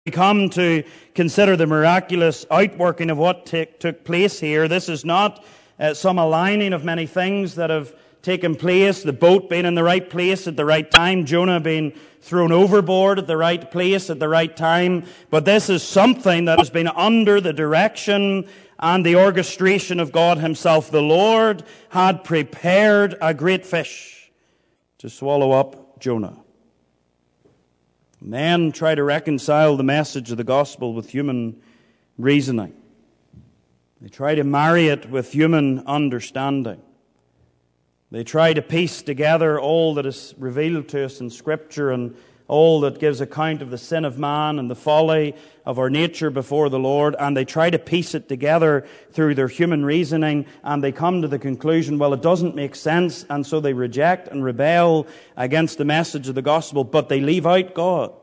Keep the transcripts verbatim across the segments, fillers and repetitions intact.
We come to consider the miraculous outworking of what t- took place here. This is not uh, some aligning of many things that have taken place, the boat being in the right place at the right time, Jonah being thrown overboard at the right place at the right time, but this is something that has been under the direction and the orchestration of God himself. The Lord had prepared a great fish to swallow up Jonah. Men try to reconcile the message of the gospel with human reasoning. They try to marry it with human understanding. They try to piece together all that is revealed to us in Scripture and all that gives account of the sin of man and the folly of our nature before the Lord, and they try to piece it together through their human reasoning, and they come to the conclusion, well, it doesn't make sense, and so they reject and rebel against the message of the gospel, but they leave out God.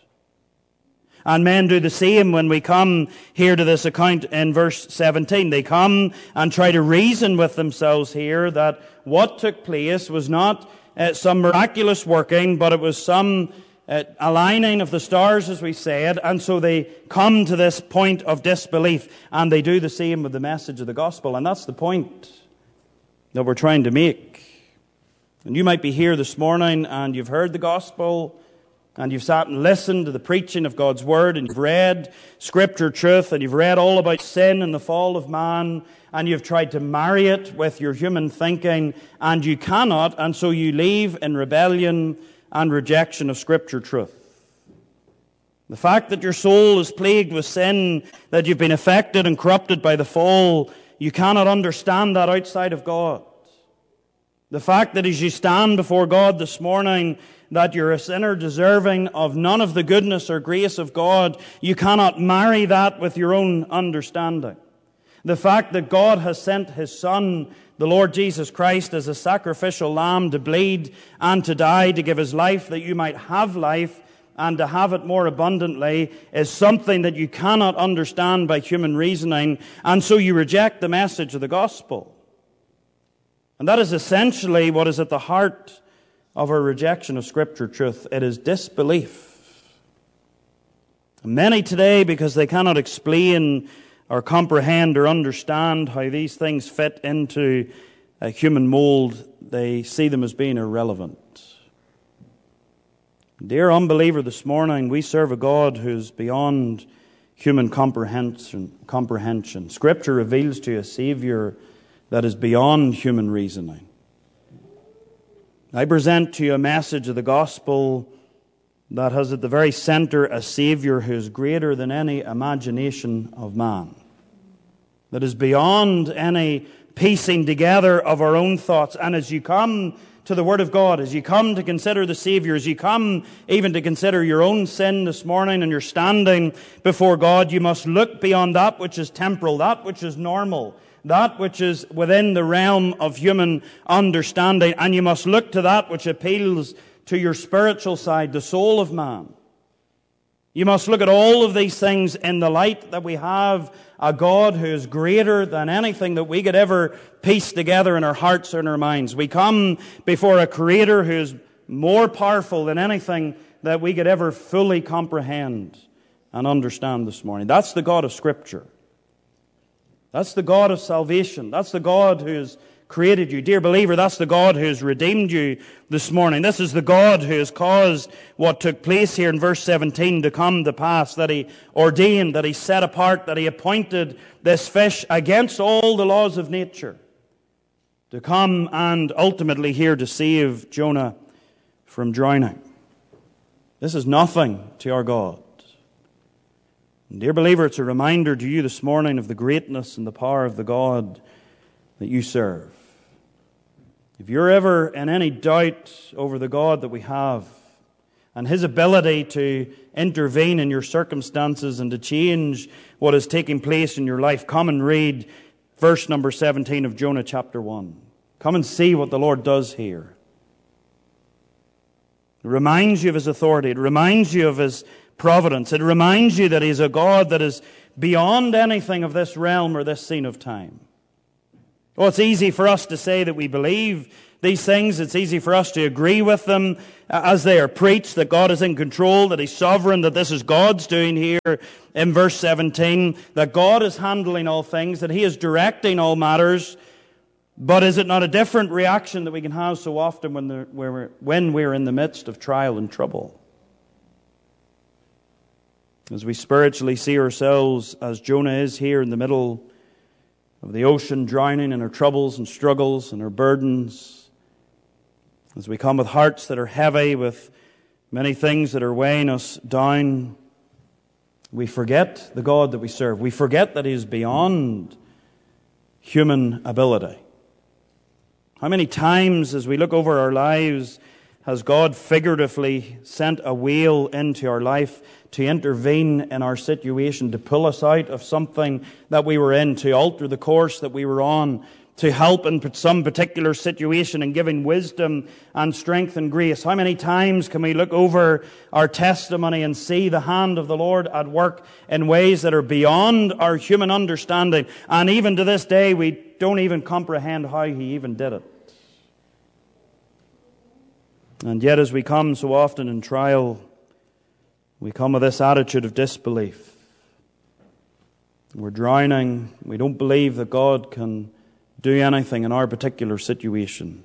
And men do the same when we come here to this account in verse seventeen. They come and try to reason with themselves here that what took place was not uh, some miraculous working, but it was some uh, aligning of the stars, as we said, and so they come to this point of disbelief, and they do the same with the message of the gospel, and that's the point that we're trying to make. And you might be here this morning, and you've heard the gospel, and you've sat and listened to the preaching of God's Word, and you've read Scripture truth, and you've read all about sin and the fall of man, and you've tried to marry it with your human thinking, and you cannot, and so you leave in rebellion and rejection of Scripture truth. The fact that your soul is plagued with sin, that you've been affected and corrupted by the fall, you cannot understand that outside of God. The fact that as you stand before God this morning, that you're a sinner deserving of none of the goodness or grace of God, you cannot marry that with your own understanding. The fact that God has sent His Son, the Lord Jesus Christ, as a sacrificial lamb to bleed and to die, to give His life that you might have life and to have it more abundantly, is something that you cannot understand by human reasoning, and so you reject the message of the gospel. And that is essentially what is at the heart of our rejection of Scripture truth. It is disbelief. Many today, because they cannot explain or comprehend or understand how these things fit into a human mold, they see them as being irrelevant. Dear unbeliever, this morning we serve a God who's beyond human comprehension. comprehension. Scripture reveals to you a Savior that is beyond human reasoning. I present to you a message of the gospel that has at the very center a Savior who is greater than any imagination of man, that is beyond any piecing together of our own thoughts. And as you come to the Word of God, as you come to consider the Savior, as you come even to consider your own sin this morning and you're standing before God, you must look beyond that which is temporal, that which is normal, that which is within the realm of human understanding, and you must look to that which appeals to your spiritual side, the soul of man. You must look at all of these things in the light that we have a God who is greater than anything that we could ever piece together in our hearts or in our minds. We come before a Creator who is more powerful than anything that we could ever fully comprehend and understand this morning. That's the God of Scripture. That's the God of salvation. That's the God who has created you. Dear believer, that's the God who has redeemed you this morning. This is the God who has caused what took place here in verse seventeen to come to pass, that He ordained, that He set apart, that He appointed this fish against all the laws of nature to come and ultimately here to save Jonah from drowning. This is nothing to our God. Dear believer, it's a reminder to you this morning of the greatness and the power of the God that you serve. If you're ever in any doubt over the God that we have and His ability to intervene in your circumstances and to change what is taking place in your life, come and read verse number seventeen of Jonah chapter one. Come and see what the Lord does here. It reminds you of His authority. It reminds you of His providence. It reminds you that He is a God that is beyond anything of this realm or this scene of time. Well, it's easy for us to say that we believe These things, it's easy for us to agree with them as they are preached, that God is in control, that He's sovereign, that this is God's doing here in verse seventeen, that God is handling all things, that He is directing all matters. But is it not a different reaction that we can have so often when, there, we're, when we're in the midst of trial and trouble? As we spiritually see ourselves as Jonah is here in the middle of the ocean, drowning in our troubles and struggles and our burdens, as we come with hearts that are heavy, with many things that are weighing us down, we forget the God that we serve. We forget that He is beyond human ability. How many times as we look over our lives has God figuratively sent a whale into our life to intervene in our situation, to pull us out of something that we were in, to alter the course that we were on, to help in some particular situation and giving wisdom and strength and grace? How many times can we look over our testimony and see the hand of the Lord at work in ways that are beyond our human understanding? And even to this day, we don't even comprehend how He even did it. And yet, as we come so often in trial, we come with this attitude of disbelief. We're drowning. We don't believe that God can do anything in our particular situation.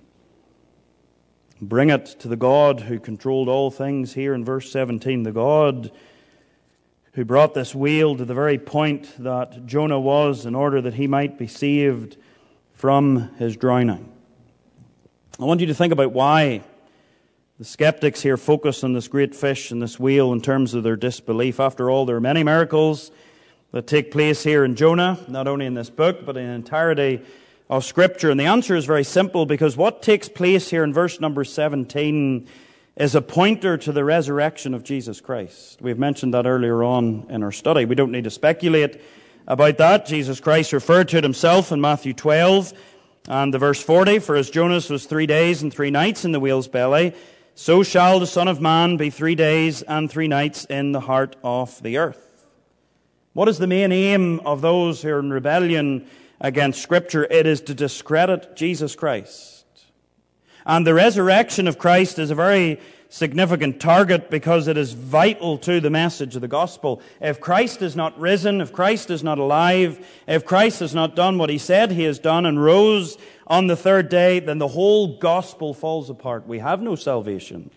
Bring it to the God who controlled all things here in verse seventeen, the God who brought this whale to the very point that Jonah was in order that he might be saved from his drowning. I want you to think about why the skeptics here focus on this great fish and this whale in terms of their disbelief. After all, there are many miracles that take place here in Jonah, not only in this book, but in the entirety of Scripture. And the answer is very simple, because what takes place here in verse number seventeen is a pointer to the resurrection of Jesus Christ. We've mentioned that earlier on in our study. We don't need to speculate about that. Jesus Christ referred to it Himself in Matthew twelve and the verse forty, for as Jonas was three days and three nights in the whale's belly, so shall the Son of Man be three days and three nights in the heart of the earth. What is the main aim of those who are in rebellion against Scripture? It is to discredit Jesus Christ. And the resurrection of Christ is a very significant target, because it is vital to the message of the gospel. If Christ is not risen, if Christ is not alive, if Christ has not done what He said He has done and rose on the third day, then the whole gospel falls apart. We have no salvation.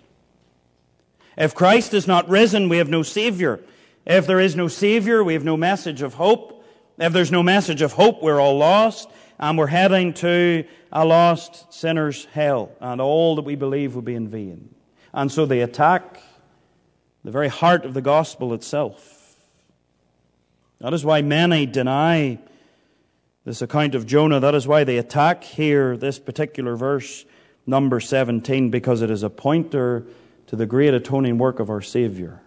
If Christ is not risen, we have no Savior. If there is no Savior, we have no message of hope. If there's no message of hope, we're all lost, and we're heading to a lost sinner's hell, and all that we believe will be in vain. And so they attack the very heart of the gospel itself. That is why many deny this account of Jonah. That is why they attack here this particular verse, number seventeen, because it is a pointer to the great atoning work of our Savior.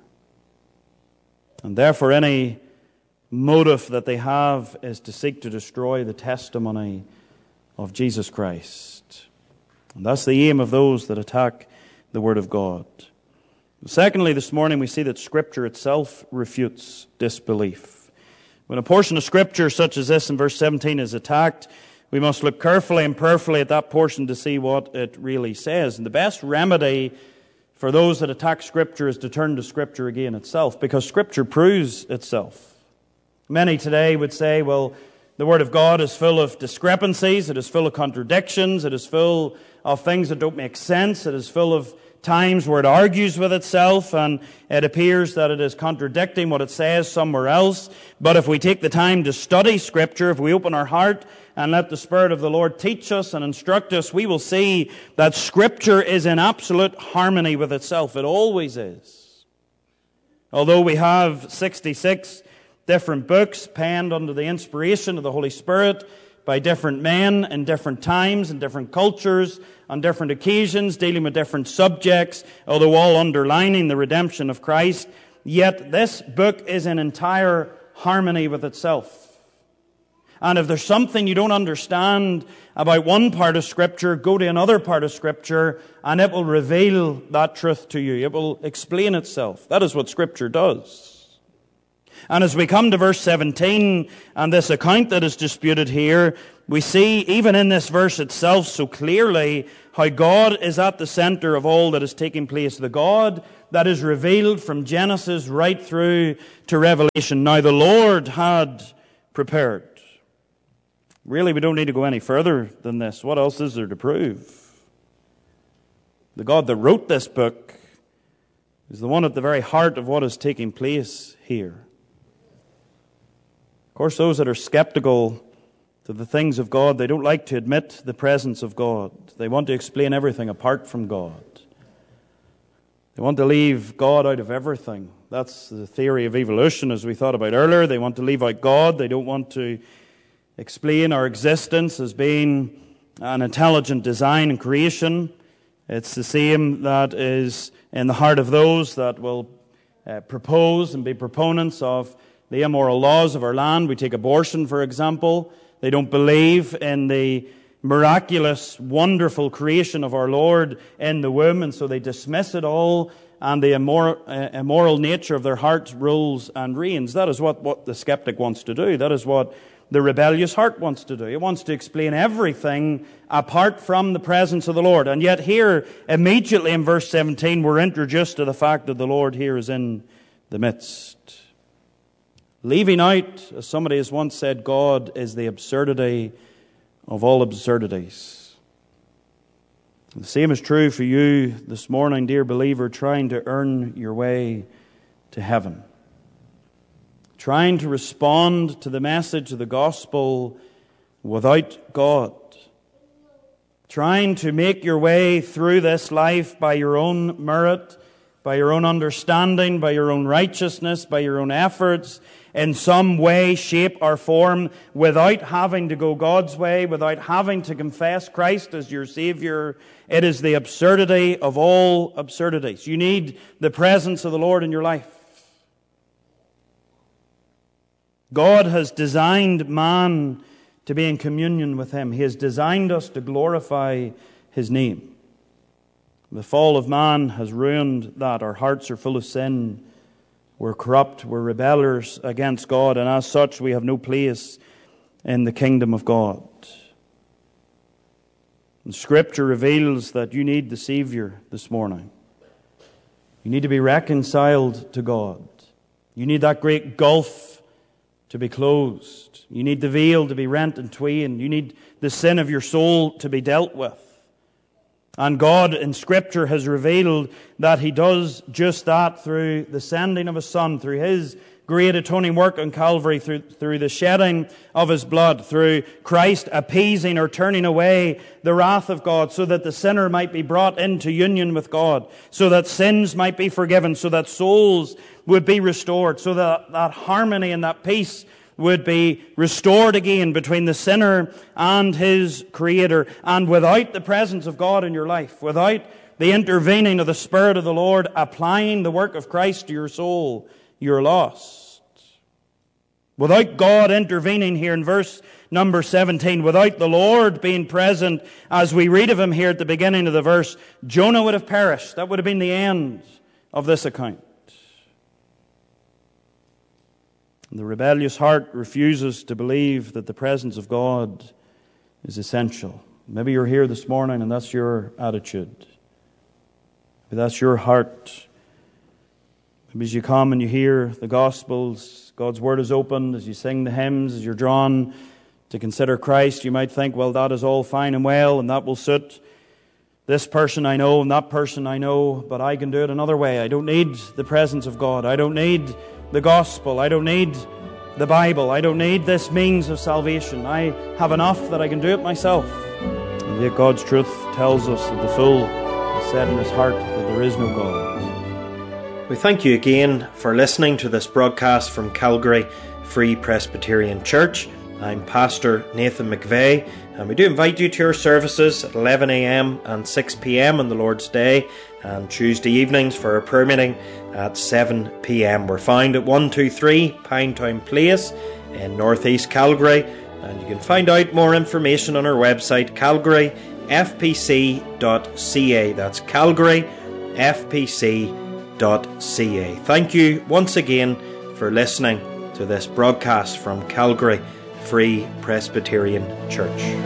And therefore any motive that they have is to seek to destroy the testimony of Jesus Christ. And that's the aim of those that attack the Word of God. Secondly, this morning we see that Scripture itself refutes disbelief. When a portion of Scripture such as this in verse seventeen is attacked, we must look carefully and prayerfully at that portion to see what it really says. And the best remedy for those that attack Scripture is to turn to Scripture again itself, because Scripture proves itself. Many today would say, well, the Word of God is full of discrepancies, it is full of contradictions, it is full of things that don't make sense, it is full of times where it argues with itself and it appears that it is contradicting what it says somewhere else. But if we take the time to study Scripture, if we open our heart and let the Spirit of the Lord teach us and instruct us, we will see that Scripture is in absolute harmony with itself. It always is. Although we have sixty-six different books penned under the inspiration of the Holy Spirit by different men in different times and different cultures on different occasions, dealing with different subjects, although all underlining the redemption of Christ, yet this book is in entire harmony with itself. And if there's something you don't understand about one part of Scripture, go to another part of Scripture and it will reveal that truth to you. It will explain itself. That is what Scripture does. And as we come to verse seventeen, and this account that is disputed here, we see even in this verse itself so clearly how God is at the center of all that is taking place. The God that is revealed from Genesis right through to Revelation. Now the Lord had prepared. Really, we don't need to go any further than this. What else is there to prove? The God that wrote this book is the one at the very heart of what is taking place here. Of course, those that are skeptical to the things of God, they don't like to admit the presence of God. They want to explain everything apart from God. They want to leave God out of everything. That's the theory of evolution, as we thought about earlier. They want to leave out God. They don't want to explain our existence as being an intelligent design and creation. It's the same that is in the heart of those that will uh, propose and be proponents of the immoral laws of our land. We take abortion, for example. They don't believe in the miraculous, wonderful creation of our Lord in the womb, and so they dismiss it all, and the immoral, uh, immoral nature of their hearts rules and reigns. That is what, what the skeptic wants to do. That is what the rebellious heart wants to do. It wants to explain everything apart from the presence of the Lord. And yet here, immediately in verse seventeen, we're introduced to the fact that the Lord here is in the midst. Leaving out, as somebody has once said, God is the absurdity of all absurdities. The same is true for you this morning, dear believer, trying to earn your way to heaven. Trying to respond to the message of the gospel without God. Trying to make your way through this life by your own merit, by your own understanding, by your own righteousness, by your own efforts, in some way, shape, or form, without having to go God's way, without having to confess Christ as your Savior. It is the absurdity of all absurdities. You need the presence of the Lord in your life. God has designed man to be in communion with Him. He has designed us to glorify His name. The fall of man has ruined that. Our hearts are full of sin. We're corrupt. We're rebellers against God. And as such, we have no place in the kingdom of God. And Scripture reveals that you need the Savior this morning. You need to be reconciled to God. You need that great gulf to be closed. You need the veil to be rent in twain. You need the sin of your soul to be dealt with. And God in Scripture has revealed that He does just that through the sending of His Son, through His great atoning work on Calvary, through, through the shedding of His blood, through Christ appeasing or turning away the wrath of God, so that the sinner might be brought into union with God, so that sins might be forgiven, so that souls would be restored, so that that harmony and that peace would be restored again between the sinner and his Creator. And without the presence of God in your life, without the intervening of the Spirit of the Lord applying the work of Christ to your soul, you're lost. Without God intervening here in verse number seventeen, without the Lord being present, as we read of Him here at the beginning of the verse, Jonah would have perished. That would have been the end of this account. The rebellious heart refuses to believe that the presence of God is essential. Maybe you're here this morning and that's your attitude. Maybe that's your heart. Maybe as you come and you hear the Gospels, God's Word is opened, as you sing the hymns, as you're drawn to consider Christ, you might think, well, that is all fine and well, and that will suit this person I know and that person I know, but I can do it another way. I don't need the presence of God. I don't need the gospel. I don't need the Bible. I don't need this means of salvation. I have enough that I can do it myself. And yet God's truth tells us that the fool has said in his heart that there is no God. We thank you again for listening to this broadcast from Calgary Free Presbyterian Church. I'm Pastor Nathan McVeigh, and we do invite you to our services at eleven a m and six p m on the Lord's Day, and Tuesday evenings for our prayer meeting at seven p m We're found at one two three Pinetown Place in northeast Calgary, and you can find out more information on our website, calgary f p c dot c a. That's calgary f p c dot c a. Thank you once again for listening, to this broadcast from Calgary Free Presbyterian Church.